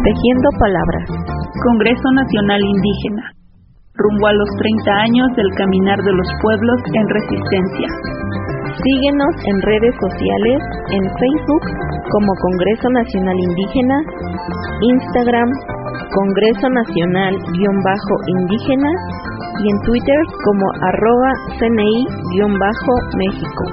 Tejiendo Palabras. Congreso Nacional Indígena. Rumbo a los 30 años del caminar de los pueblos en resistencia. Síguenos en redes sociales, en Facebook como Congreso Nacional Indígena, Instagram Congreso Nacional-Indígena y en Twitter como @CNI-México.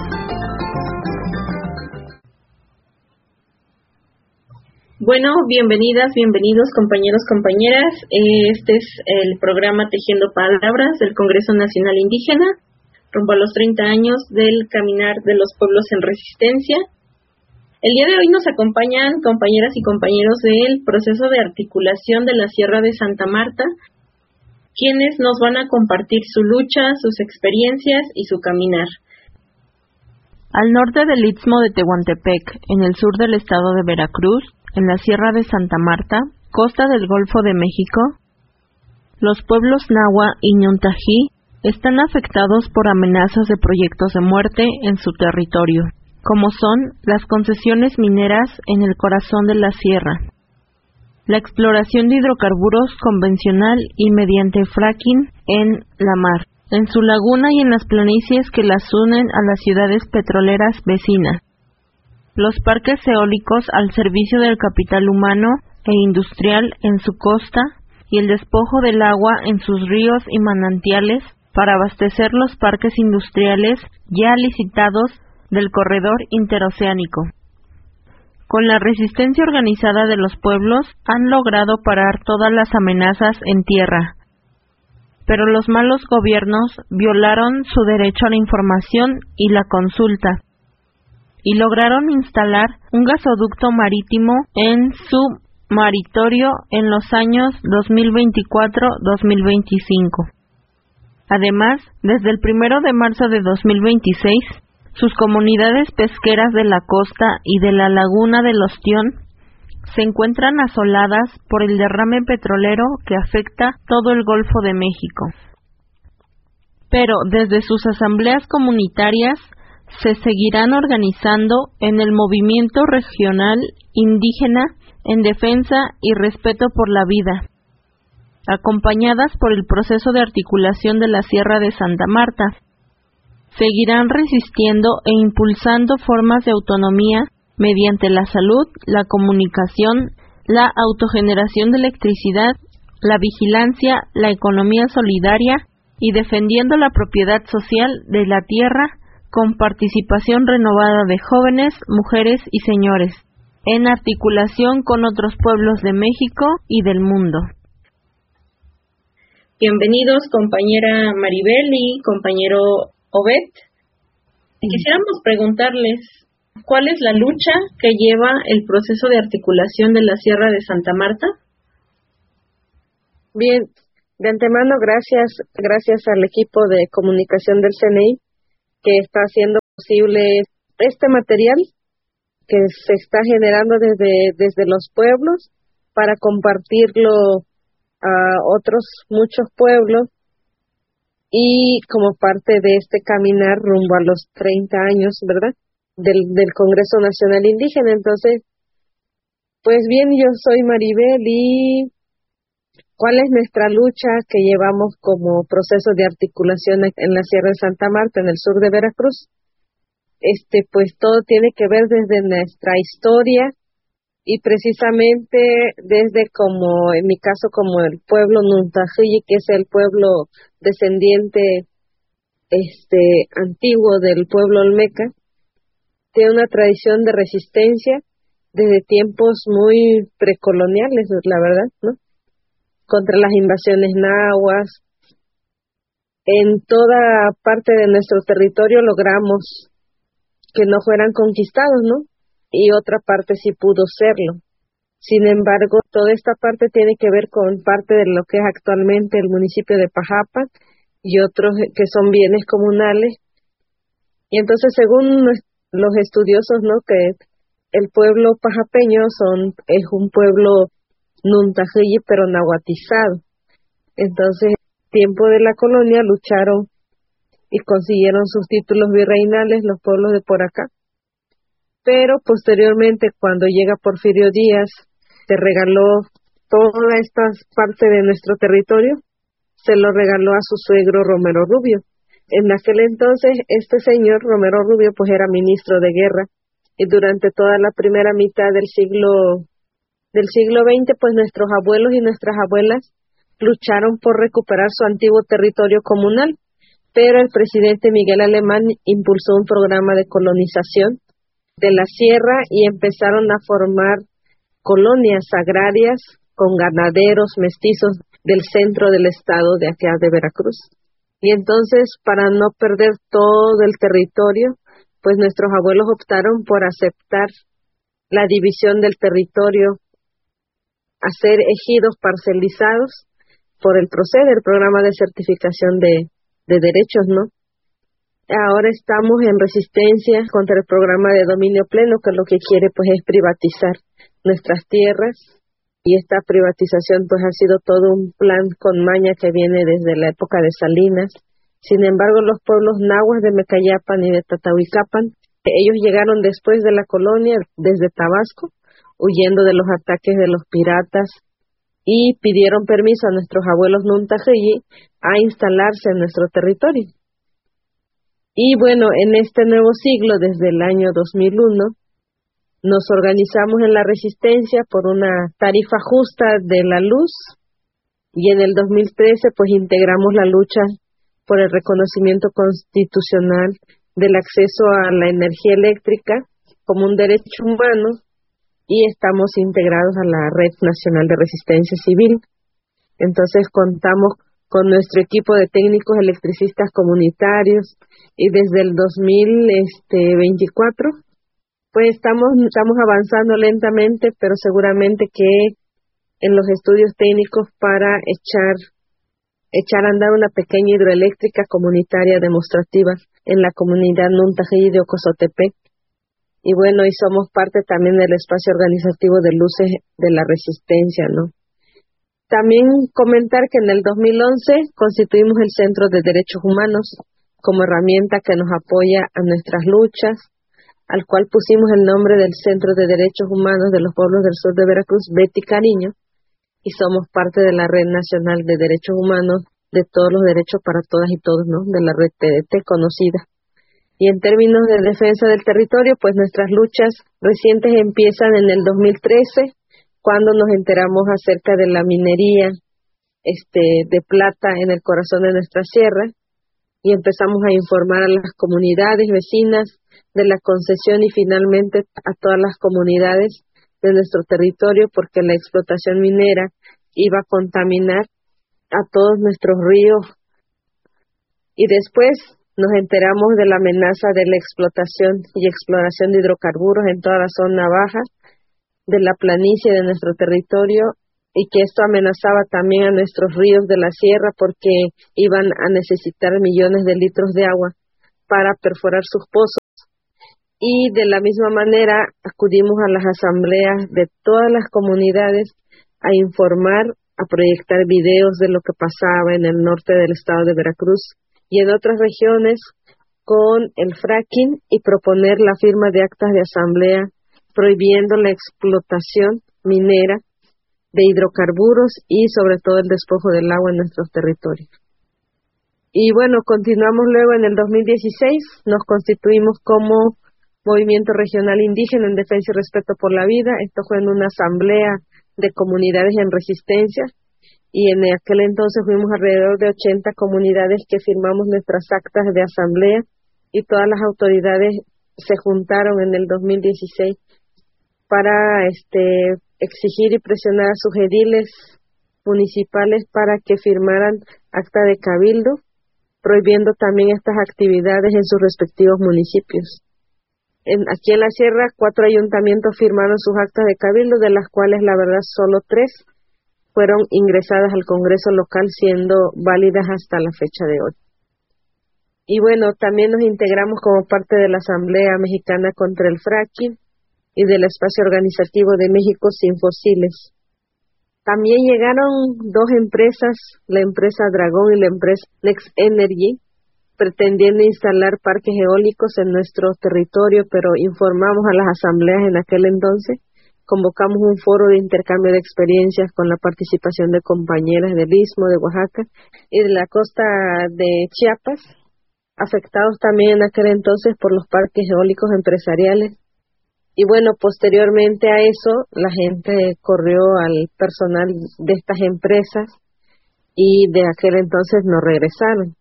Bueno, bienvenidas, bienvenidos compañeros, compañeras. Este es el programa Tejiendo Palabras del Congreso Nacional Indígena, rumbo a los 30 años del caminar de los pueblos en resistencia. El día de hoy nos acompañan compañeras y compañeros del proceso de articulación de la Sierra de Santa Marta, quienes nos van a compartir su lucha, sus experiencias y su caminar. Al norte del Istmo de Tehuantepec, en el sur del estado de Veracruz, en la Sierra de Santa Marta, costa del Golfo de México, los pueblos Nahua y Ñuntají están afectados por amenazas de proyectos de muerte en su territorio, como son las concesiones mineras en el corazón de la sierra, la exploración de hidrocarburos convencional y mediante fracking en la mar, en su laguna y en las planicies que las unen a las ciudades petroleras vecinas, los parques eólicos al servicio del capital humano e industrial en su costa y el despojo del agua en sus ríos y manantiales para abastecer los parques industriales ya licitados del corredor interoceánico. Con la resistencia organizada de los pueblos han logrado parar todas las amenazas en tierra, pero los malos gobiernos violaron su derecho a la información y la consulta, y lograron instalar un gasoducto marítimo en su maritorio en los años 2024-2025. Además, desde el 1 de marzo de 2026, sus comunidades pesqueras de la costa y de la laguna del Ostión se encuentran asoladas por el derrame petrolero que afecta todo el Golfo de México. Pero desde sus asambleas comunitarias se seguirán organizando en el movimiento regional indígena en defensa y respeto por la vida, acompañadas por el proceso de articulación de la Sierra de Santa Marta. Seguirán resistiendo e impulsando formas de autonomía mediante la salud, la comunicación, la autogeneración de electricidad, la vigilancia, la economía solidaria y defendiendo la propiedad social de la tierra con participación renovada de jóvenes, mujeres y señores, en articulación con otros pueblos de México y del mundo. Bienvenidos compañera Maribel y compañero Obed. Quisiéramos preguntarles, ¿cuál es la lucha que lleva el proceso de articulación de la Sierra de Santa Marta? Bien, de antemano gracias al equipo de comunicación del CNI que está haciendo posible este material que se está generando desde los pueblos para compartirlo a otros muchos pueblos y como parte de este caminar rumbo a los 30 años, ¿verdad?, del Congreso Nacional Indígena. Entonces, pues bien, yo soy Maribel y ¿cuál es nuestra lucha que llevamos como proceso de articulación en la Sierra de Santa Marta, en el sur de Veracruz? Pues todo tiene que ver desde nuestra historia y precisamente desde, como en mi caso, como el pueblo Ñuntají, que es el pueblo descendiente antiguo del pueblo olmeca, tiene una tradición de resistencia desde tiempos muy precoloniales, la verdad, ¿no?, contra las invasiones nahuas. En toda parte de nuestro territorio logramos que no fueran conquistados, ¿no?, y otra parte sí pudo serlo. Sin embargo, toda esta parte tiene que ver con parte de lo que es actualmente el municipio de Pajapa y otros que son bienes comunales. Y entonces, según los estudiosos, ¿no?, que el pueblo pajapeño es un pueblo Ñuntají, pero nahuatizado. Entonces, tiempo de la colonia lucharon y consiguieron sus títulos virreinales los pueblos de por acá. Pero posteriormente, cuando llega Porfirio Díaz, se regaló toda esta parte de nuestro territorio se lo regaló a su suegro Romero Rubio. En aquel entonces, este señor Romero Rubio pues era ministro de guerra, y durante toda la primera mitad del siglo XX, pues nuestros abuelos y nuestras abuelas lucharon por recuperar su antiguo territorio comunal, pero el presidente Miguel Alemán impulsó un programa de colonización de la sierra y empezaron a formar colonias agrarias con ganaderos mestizos del centro del estado de acá de Veracruz. Y entonces, para no perder todo el territorio, pues nuestros abuelos optaron por aceptar la división del territorio, hacer ejidos parcelizados por el PROCEDE, el programa de certificación de derechos, ¿no? Ahora estamos en resistencia contra el programa de dominio pleno, que lo que quiere pues es privatizar nuestras tierras, y esta privatización pues ha sido todo un plan con maña que viene desde la época de Salinas. Sin embargo, los pueblos nahuas de Mecayapan y de Tatahuicapan, ellos llegaron después de la colonia desde Tabasco, huyendo de los ataques de los piratas, y pidieron permiso a nuestros abuelos Nuntajeyi a instalarse en nuestro territorio. Y bueno, en este nuevo siglo, desde el año 2001, nos organizamos en la resistencia por una tarifa justa de la luz, y en el 2013 pues integramos la lucha por el reconocimiento constitucional del acceso a la energía eléctrica como un derecho humano, y estamos integrados a la Red Nacional de Resistencia Civil. Entonces contamos con nuestro equipo de técnicos electricistas comunitarios, y desde el 2024 pues estamos avanzando lentamente, pero seguramente que en los estudios técnicos para echar a andar una pequeña hidroeléctrica comunitaria demostrativa en la comunidad Nuntajeyi de Ocozotepec. Y bueno, y somos parte también del espacio organizativo de Luces de la Resistencia, ¿no? También comentar que en el 2011 constituimos el Centro de Derechos Humanos como herramienta que nos apoya a nuestras luchas, al cual pusimos el nombre del Centro de Derechos Humanos de los Pueblos del Sur de Veracruz, Betty Cariño, y somos parte de la Red Nacional de Derechos Humanos de todos los derechos para todas y todos, ¿no? De la red TDT conocida. Y en términos de defensa del territorio, pues nuestras luchas recientes empiezan en el 2013, cuando nos enteramos acerca de la minería de plata en el corazón de nuestra sierra, y empezamos a informar a las comunidades vecinas de la concesión y finalmente a todas las comunidades de nuestro territorio, porque la explotación minera iba a contaminar a todos nuestros ríos. Y después nos enteramos de la amenaza de la explotación y exploración de hidrocarburos en toda la zona baja de la planicie de nuestro territorio, y que esto amenazaba también a nuestros ríos de la sierra, porque iban a necesitar millones de litros de agua para perforar sus pozos. Y de la misma manera acudimos a las asambleas de todas las comunidades a informar, a proyectar videos de lo que pasaba en el norte del estado de Veracruz y en otras regiones con el fracking, y proponer la firma de actas de asamblea prohibiendo la explotación minera de hidrocarburos y sobre todo el despojo del agua en nuestros territorios. Y bueno, continuamos luego en el 2016, nos constituimos como Movimiento Regional Indígena en Defensa y Respeto por la Vida. Esto fue en una asamblea de comunidades en resistencia, y en aquel entonces fuimos alrededor de 80 comunidades que firmamos nuestras actas de asamblea, y todas las autoridades se juntaron en el 2016 para exigir y presionar a sus ediles municipales para que firmaran acta de cabildo, prohibiendo también estas actividades en sus respectivos municipios. Aquí en la sierra, 4 ayuntamientos firmaron sus actas de cabildo, de las cuales la verdad solo 3 fueron ingresadas al Congreso local, siendo válidas hasta la fecha de hoy. Y bueno, también nos integramos como parte de la Asamblea Mexicana contra el Fracking y del Espacio Organizativo de México Sin Fósiles. También llegaron 2 empresas, la empresa Dragón y la empresa Next Energy, pretendiendo instalar parques eólicos en nuestro territorio, pero informamos a las asambleas en aquel entonces, convocamos un foro de intercambio de experiencias con la participación de compañeras del Istmo de Oaxaca y de la costa de Chiapas, afectados también en aquel entonces por los parques eólicos empresariales. Y bueno, posteriormente a eso, la gente corrió al personal de estas empresas y de aquel entonces no regresaron.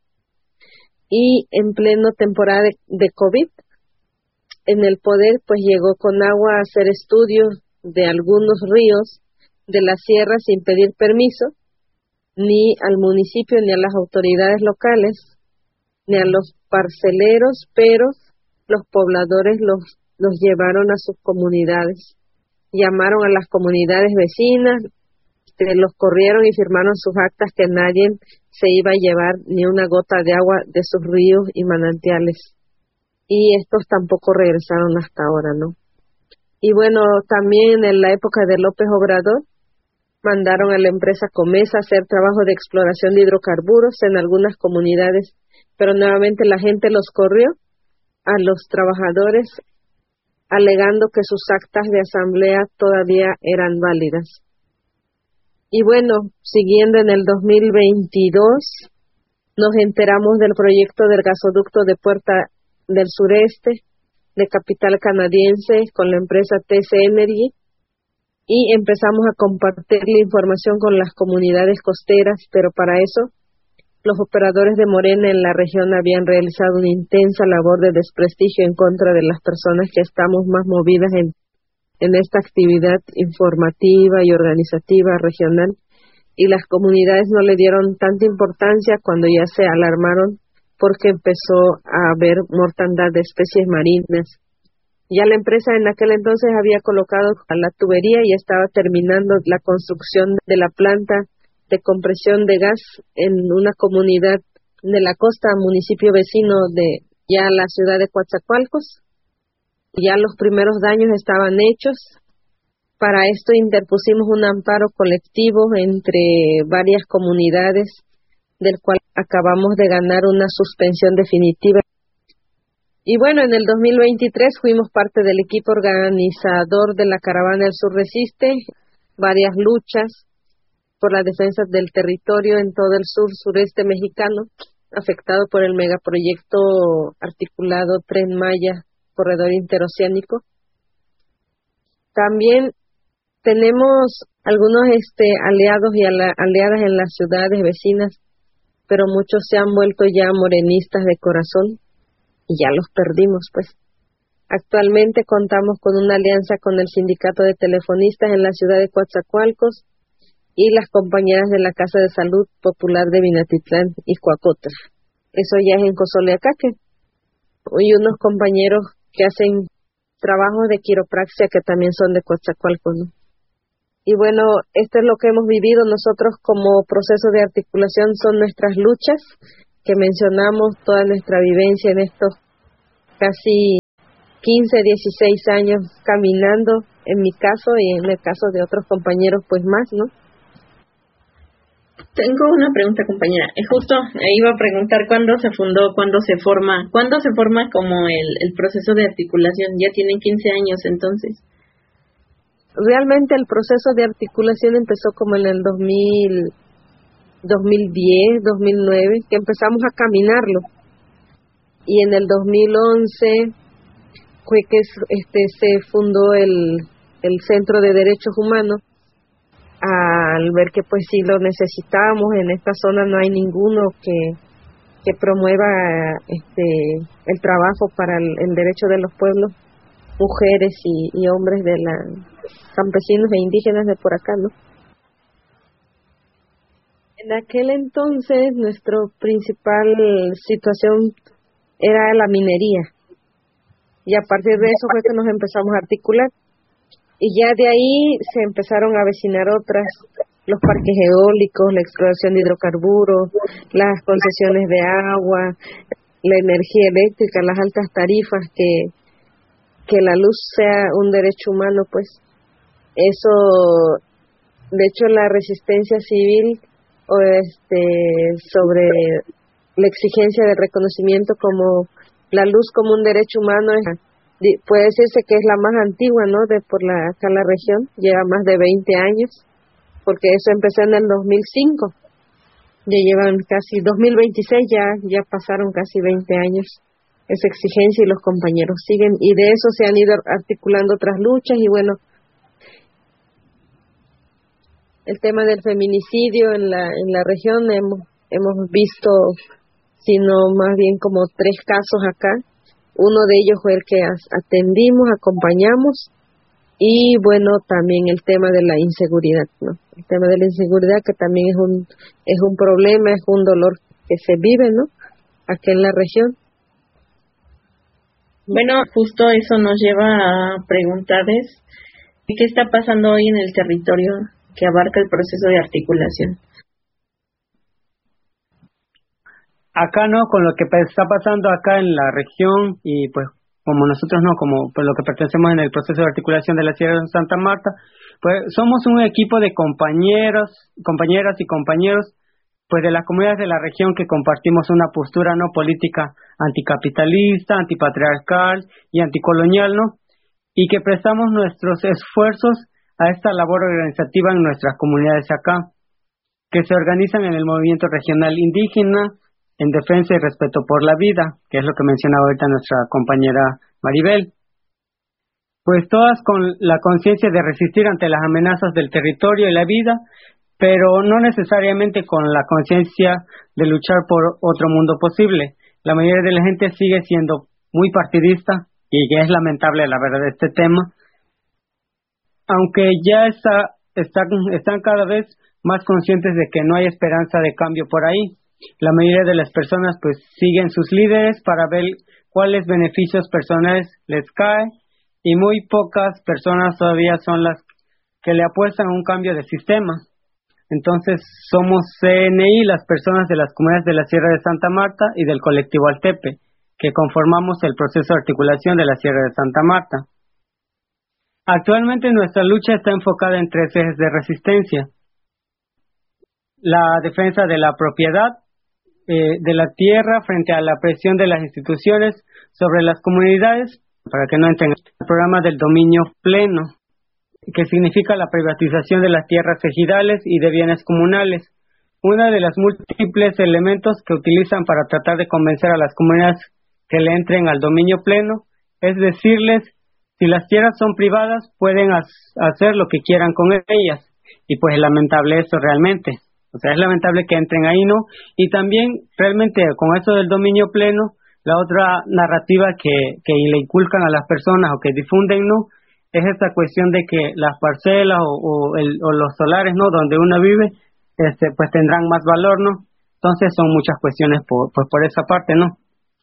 Y en pleno temporada de COVID, en el poder pues llegó con agua a hacer estudios de algunos ríos de la sierra sin pedir permiso, ni al municipio ni a las autoridades locales, ni a los parceleros, pero los pobladores los llevaron a sus comunidades, llamaron a las comunidades vecinas, los corrieron y firmaron sus actas que nadie se iba a llevar ni una gota de agua de sus ríos y manantiales. Y estos tampoco regresaron hasta ahora, ¿no? Y bueno, también en la época de López Obrador, mandaron a la empresa Comesa a hacer trabajo de exploración de hidrocarburos en algunas comunidades, pero nuevamente la gente los corrió a los trabajadores, alegando que sus actas de asamblea todavía eran válidas. Y bueno, siguiendo en el 2022, nos enteramos del proyecto del gasoducto de Puerta del Sureste, de capital canadiense, con la empresa TC Energy, y empezamos a compartir la información con las comunidades costeras, pero para eso los operadores de Morena en la región habían realizado una intensa labor de desprestigio en contra de las personas que estamos más movidas en esta actividad informativa y organizativa regional, y las comunidades no le dieron tanta importancia cuando ya se alarmaron porque empezó a haber mortandad de especies marinas. Ya la empresa en aquel entonces había colocado la tubería y estaba terminando la construcción de la planta de compresión de gas en una comunidad de la costa, municipio vecino de ya la ciudad de Coatzacoalcos. Ya los primeros daños estaban hechos. Para esto interpusimos un amparo colectivo entre varias comunidades, del cual acabamos de ganar una suspensión definitiva. Y bueno, en el 2023 fuimos parte del equipo organizador de la Caravana del Sur Resiste, varias luchas por la defensa del territorio en todo el sureste mexicano, afectado por el megaproyecto articulado Tren Maya, corredor interoceánico. También tenemos algunos aliados y aliadas en las ciudades vecinas, pero muchos se han vuelto ya morenistas de corazón y ya los perdimos, pues. Actualmente contamos con una alianza con el Sindicato de Telefonistas en la ciudad de Coatzacoalcos y las compañeras de la Casa de Salud Popular de Minatitlán y Coacotla. Eso ya es en Cozoleacaque. Y unos compañeros que hacen trabajos de quiropraxia que también son de Coatzacoalcos, ¿no? Y bueno, esto es lo que hemos vivido nosotros como proceso de articulación, son nuestras luchas que mencionamos, toda nuestra vivencia en estos casi 15, 16 años caminando, en mi caso y en el caso de otros compañeros pues más, ¿no? Tengo una pregunta, compañera. Justo iba a preguntar cuándo se fundó, cuándo se forma como el proceso de articulación. Ya tienen 15 años entonces. Realmente el proceso de articulación empezó como en el 2010, 2009, que empezamos a caminarlo. Y en el 2011 fue que se fundó el Centro de Derechos Humanos, al ver que pues sí lo necesitábamos. En esta zona no hay ninguno que promueva el trabajo para el derecho de los pueblos, mujeres y hombres de campesinos e indígenas de por acá, ¿no? En aquel entonces nuestra principal situación era la minería, y a partir de eso fue que nos empezamos a articular. Y ya de ahí se empezaron a avecinar otras, los parques eólicos, la exploración de hidrocarburos, las concesiones de agua, la energía eléctrica, las altas tarifas, que la luz sea un derecho humano, pues. Eso, de hecho, la resistencia civil sobre la exigencia de reconocimiento como la luz como un derecho humano puede decirse que es la más antigua, ¿no? Acá en la región, lleva más de 20 años, porque eso empezó en el 2005. Ya llevan casi 2026, ya pasaron casi 20 años esa exigencia y los compañeros siguen, y de eso se han ido articulando otras luchas. Y bueno, el tema del feminicidio en la región hemos visto, sino más bien como 3 casos acá. Uno de ellos fue el que atendimos, acompañamos, y bueno, también el tema de la inseguridad, ¿no? El tema de la inseguridad, que también es un problema, es un dolor que se vive, ¿no? Aquí en la región. Bueno, justo eso nos lleva a preguntarles qué está pasando hoy en el territorio que abarca el proceso de articulación. Acá, ¿no? Con lo que está pasando acá en la región, y pues como nosotros, ¿no? Como pues lo que pertenecemos en el proceso de articulación de la Sierra de Santa Marta, pues somos un equipo de compañeras y compañeros pues de las comunidades de la región que compartimos una postura no política anticapitalista, antipatriarcal y anticolonial, ¿no? Y que prestamos nuestros esfuerzos a esta labor organizativa en nuestras comunidades acá, que se organizan en el movimiento regional indígena en defensa y respeto por la vida, que es lo que mencionaba ahorita nuestra compañera Maribel. Pues todas con la conciencia de resistir ante las amenazas del territorio y la vida, pero no necesariamente con la conciencia de luchar por otro mundo posible. La mayoría de la gente sigue siendo muy partidista, y es lamentable la verdad este tema, aunque ya están cada vez más conscientes de que no hay esperanza de cambio por ahí. La mayoría de las personas pues siguen sus líderes para ver cuáles beneficios personales les cae, y muy pocas personas todavía son las que le apuestan a un cambio de sistema. Entonces somos CNI, las personas de las comunidades de la Sierra de Santa Marta y del colectivo Altepe, que conformamos el proceso de articulación de la Sierra de Santa Marta. Actualmente nuestra lucha está enfocada en 3 ejes de resistencia: la defensa de la propiedad de la tierra frente a la presión de las instituciones sobre las comunidades, para que no entren, el programa del dominio pleno, que significa la privatización de las tierras ejidales y de bienes comunales, una de las múltiples elementos que utilizan para tratar de convencer a las comunidades que le entren al dominio pleno, es decirles, si las tierras son privadas, pueden hacer lo que quieran con ellas, y pues es lamentable eso realmente. O sea, es lamentable que entren ahí, ¿no? Y también, realmente, con eso del dominio pleno, la otra narrativa que le inculcan a las personas o que difunden, ¿no? Es esta cuestión de que las parcelas o los solares, ¿no? Donde uno vive, pues tendrán más valor, ¿no? Entonces son muchas cuestiones por esa parte, ¿no?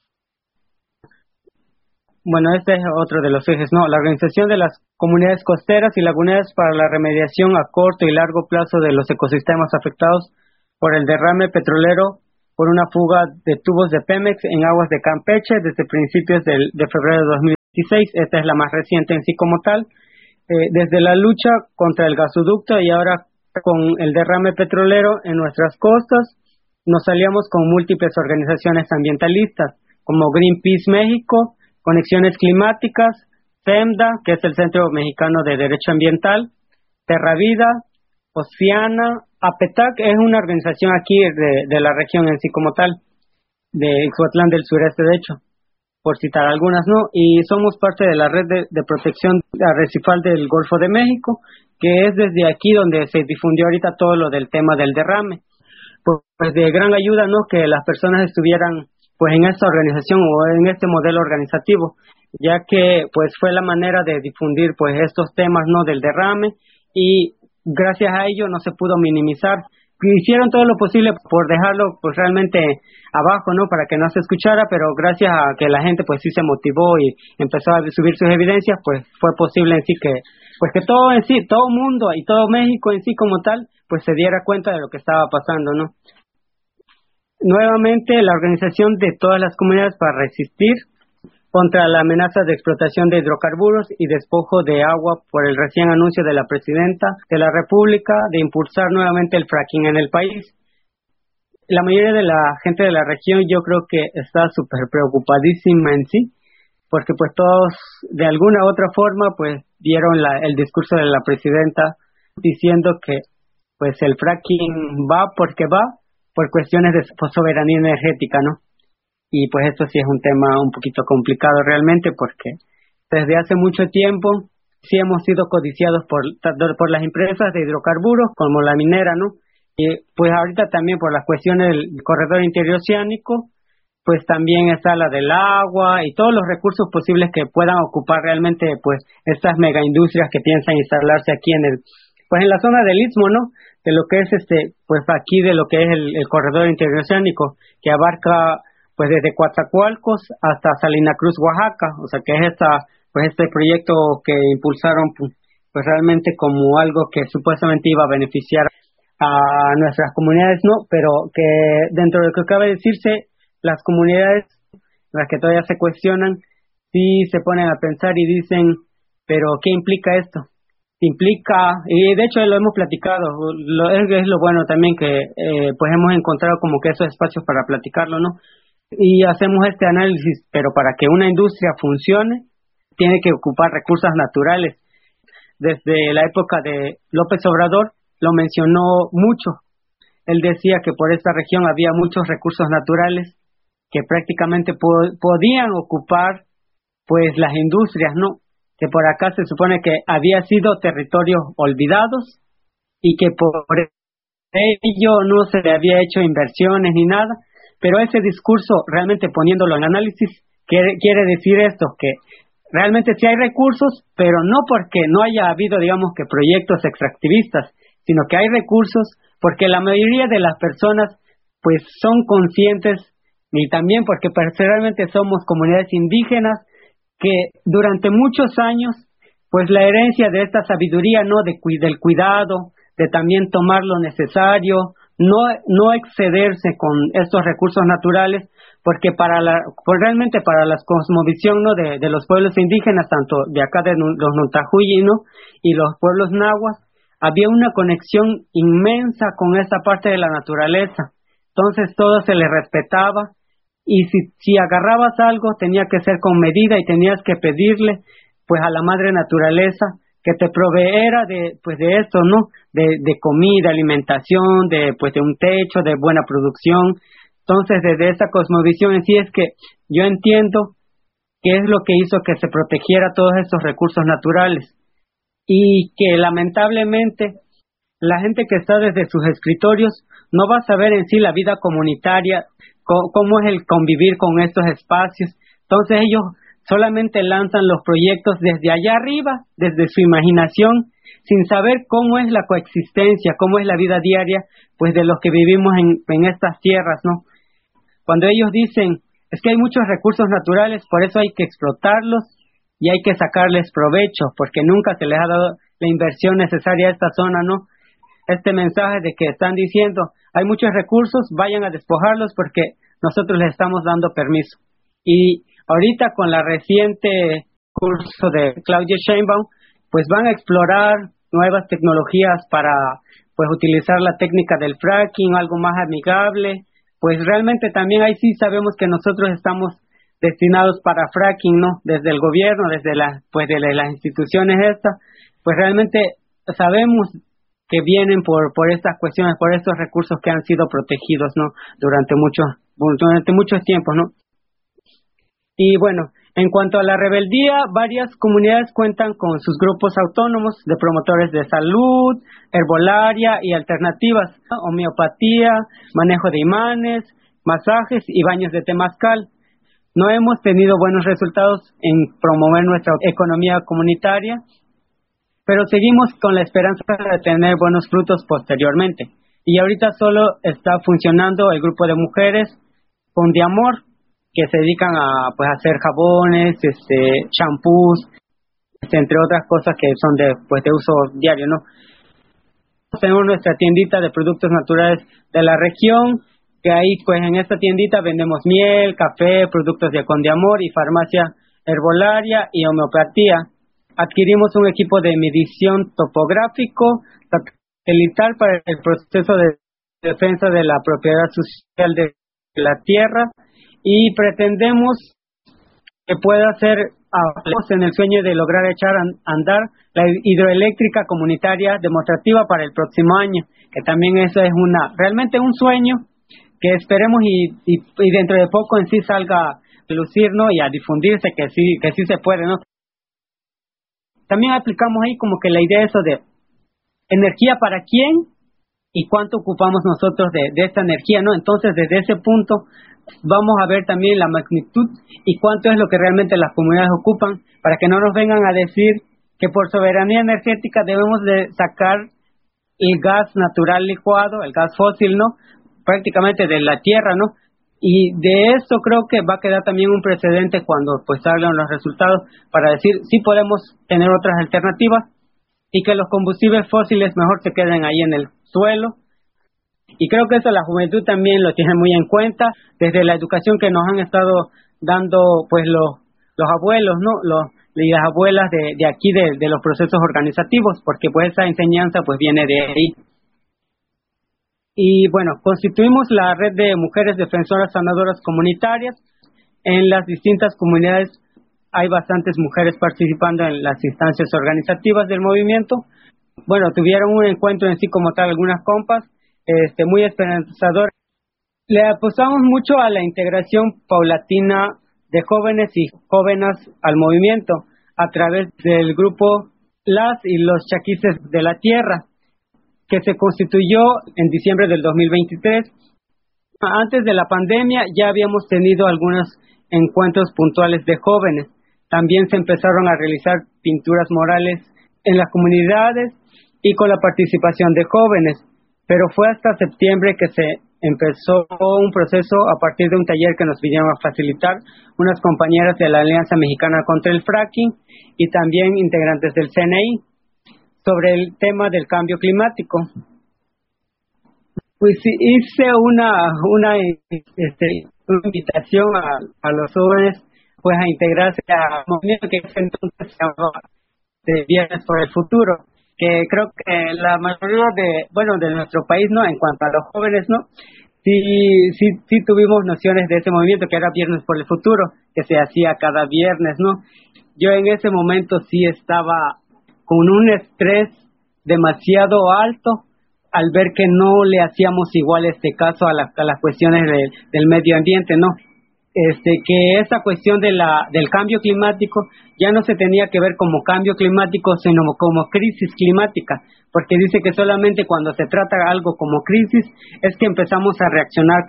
Bueno, este es otro de los ejes, ¿no? La organización de las comunidades costeras y laguneras para la remediación a corto y largo plazo de los ecosistemas afectados por el derrame petrolero por una fuga de tubos de Pemex en aguas de Campeche desde principios de febrero de 2016. Esta es la más reciente en sí como tal. Desde la lucha contra el gasoducto y ahora con el derrame petrolero en nuestras costas, nos aliamos con múltiples organizaciones ambientalistas como Greenpeace México, Conexiones Climáticas, CEMDA, que es el Centro Mexicano de Derecho Ambiental, Terra Vida, Oceana, APETAC, es una organización aquí de la región en sí como tal, de Ixhuatlán del Sureste, de hecho, por citar algunas, ¿no? Y somos parte de la red de protección arrecifal del Golfo de México, que es desde aquí donde se difundió ahorita todo lo del tema del derrame. Pues de gran ayuda, ¿no? Que las personas estuvieran pues en esta organización o en este modelo organizativo, ya que pues fue la manera de difundir pues estos temas, ¿no? Del derrame, y gracias a ello no se pudo minimizar. Hicieron todo lo posible por dejarlo pues realmente abajo, ¿no? Para que no se escuchara, pero gracias a que la gente pues sí se motivó y empezó a subir sus evidencias, pues fue posible en sí que pues que todo en sí, todo mundo y todo México en sí como tal, pues se diera cuenta de lo que estaba pasando, ¿no? Nuevamente, la organización de todas las comunidades para resistir contra la amenaza de explotación de hidrocarburos y despojo de agua por el recién anuncio de la presidenta de la República de impulsar nuevamente el fracking en el país. La mayoría de la gente de la región yo creo que está súper preocupadísima en sí porque pues todos de alguna u otra forma pues vieron el discurso de la presidenta diciendo que pues el fracking va porque va por cuestiones de soberanía energética, ¿no? Y pues esto sí es un tema un poquito complicado realmente, porque desde hace mucho tiempo sí hemos sido codiciados por las empresas de hidrocarburos como la minera, ¿no? Y pues ahorita también por las cuestiones del corredor interoceánico, pues también está la del agua y todos los recursos posibles que puedan ocupar realmente pues estas megaindustrias que piensan instalarse aquí en la zona del Istmo, ¿no? De lo que es pues aquí de lo que es el corredor interoceánico, que abarca pues desde Coatzacoalcos hasta Salina Cruz, Oaxaca, o sea que es este proyecto que impulsaron pues realmente como algo que supuestamente iba a beneficiar a nuestras comunidades, ¿no? Pero que dentro de lo que cabe decirse, las comunidades, las que todavía se cuestionan, sí se ponen a pensar y dicen, pero ¿qué implica esto? Implica, y de hecho lo hemos platicado, es lo bueno también que pues hemos encontrado como que esos espacios para platicarlo, ¿no? Y hacemos este análisis, pero para que una industria funcione, tiene que ocupar recursos naturales. Desde la época de López Obrador, lo mencionó mucho. Él decía que por esta región había muchos recursos naturales que prácticamente podían ocupar pues las industrias, ¿no? Que por acá se supone que había sido territorios olvidados y que por ello no se le había hecho inversiones ni nada, pero ese discurso realmente poniéndolo en análisis quiere decir esto, que realmente sí hay recursos, pero no porque no haya habido, digamos, que proyectos extractivistas, sino que hay recursos porque la mayoría de las personas pues son conscientes, y también porque personalmente somos comunidades indígenas que durante muchos años pues la herencia de esta sabiduría, ¿no? Del cuidado, de también tomar lo necesario, no excederse con estos recursos naturales, porque pues realmente para la cosmovisión, ¿no? de los pueblos indígenas, tanto de acá de los Nuntahuyi, ¿no? Y los pueblos nahuas, había una conexión inmensa con esta parte de la naturaleza. Entonces todo se les respetaba, y si agarrabas algo tenía que ser con medida y tenías que pedirle pues a la madre naturaleza que te proveera de esto, ¿no? De comida, alimentación, de un techo, de buena producción. Entonces, desde esta cosmovisión en sí es que yo entiendo qué es lo que hizo que se protegiera todos estos recursos naturales, y que lamentablemente la gente que está desde sus escritorios no va a saber en sí la vida comunitaria, cómo es el convivir con estos espacios. Entonces ellos solamente lanzan los proyectos desde allá arriba, desde su imaginación, sin saber cómo es la coexistencia, cómo es la vida diaria, pues de los que vivimos en estas tierras, ¿no? Cuando ellos dicen, es que hay muchos recursos naturales, por eso hay que explotarlos y hay que sacarles provecho, porque nunca se les ha dado la inversión necesaria a esta zona, ¿no? Este mensaje de que están diciendo, hay muchos recursos, vayan a despojarlos porque nosotros les estamos dando permiso. Y ahorita con la reciente curso de Claudia Sheinbaum, pues van a explorar nuevas tecnologías para pues utilizar la técnica del fracking, algo más amigable. Pues realmente también ahí sí sabemos que nosotros estamos destinados para fracking, ¿no? Desde el gobierno, desde de las instituciones estas, pues realmente sabemos que vienen por estas cuestiones, por estos recursos que han sido protegidos, ¿no? Durante muchos tiempos, ¿no? Y bueno, en cuanto a la rebeldía, varias comunidades cuentan con sus grupos autónomos de promotores de salud, herbolaria y alternativas, ¿no? Homeopatía, manejo de imanes, masajes y baños de temazcal. No hemos tenido buenos resultados en promover nuestra economía comunitaria, pero seguimos con la esperanza de tener buenos frutos posteriormente. Y ahorita solo está funcionando el grupo de mujeres con de amor, que se dedican a hacer jabones, champús, entre otras cosas que son de uso diario, ¿no? Tenemos nuestra tiendita de productos naturales de la región, que ahí pues en esta tiendita vendemos miel, café, productos de amor y farmacia herbolaria y homeopatía. Adquirimos un equipo de medición topográfico satelital para el proceso de defensa de la propiedad social de la tierra, y pretendemos que pueda ser en el sueño de lograr echar a andar la hidroeléctrica comunitaria demostrativa para el próximo año, que también eso es realmente un sueño que esperemos y dentro de poco en sí salga a lucir, ¿no? Y a difundirse que sí se puede, ¿no? También aplicamos ahí como que la idea eso de energía para quién y cuánto ocupamos nosotros de esta energía, ¿no? Entonces, desde ese punto vamos a ver también la magnitud y cuánto es lo que realmente las comunidades ocupan, para que no nos vengan a decir que por soberanía energética debemos de sacar el gas natural licuado, el gas fósil, ¿no? Prácticamente de la tierra, ¿no? Y de eso creo que va a quedar también un precedente cuando pues salgan los resultados para decir sí podemos tener otras alternativas y que los combustibles fósiles mejor se queden ahí en el suelo. Y creo que eso la juventud también lo tiene muy en cuenta, desde la educación que nos han estado dando pues los abuelos, ¿no? Y las abuelas de aquí, de los procesos organizativos, porque pues esa enseñanza pues viene de ahí. Y bueno, constituimos la red de mujeres defensoras sanadoras comunitarias. En las distintas comunidades hay bastantes mujeres participando en las instancias organizativas del movimiento. Bueno, tuvieron un encuentro en sí como tal, algunas compas, muy esperanzador. Le apostamos mucho a la integración paulatina de jóvenes y jóvenes al movimiento a través del grupo Las y los Chaquices de la Tierra, que se constituyó en diciembre del 2023. Antes de la pandemia ya habíamos tenido algunos encuentros puntuales de jóvenes. También se empezaron a realizar pinturas murales en las comunidades y con la participación de jóvenes, pero fue hasta septiembre que se empezó un proceso a partir de un taller que nos vinieron a facilitar unas compañeras de la Alianza Mexicana contra el Fracking y también integrantes del CNI, sobre el tema del cambio climático. Pues hice una invitación a los jóvenes pues a integrarse a un movimiento que entonces se llamaba de Viernes por el Futuro, que creo que la mayoría de nuestro país, ¿no? En cuanto a los jóvenes, ¿no? Sí tuvimos nociones de ese movimiento que era Viernes por el Futuro, que se hacía cada viernes, ¿no? Yo en ese momento sí estaba con un estrés demasiado alto al ver que no le hacíamos igual caso a las cuestiones del medio ambiente, ¿no? Que esa cuestión del cambio climático ya no se tenía que ver como cambio climático, sino como crisis climática, porque dice que solamente cuando se trata algo como crisis es que empezamos a reaccionar.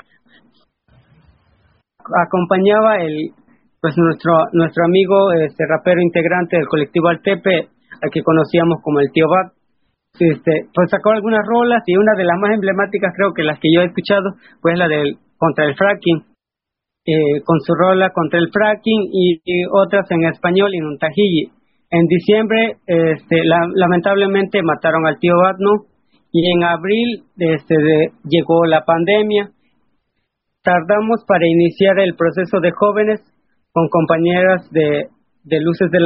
Acompañaba nuestro amigo rapero integrante del colectivo Altepe, al que conocíamos como el Tío Bat. Pues sacó algunas rolas y una de las más emblemáticas, creo que las que yo he escuchado, pues la del contra el fracking, con su rola contra el fracking y otras en español y en un tajilli. En diciembre lamentablemente mataron al Tío Bat, ¿no? Y en abril llegó la pandemia. Tardamos para iniciar el proceso de jóvenes con compañeras de Luces de la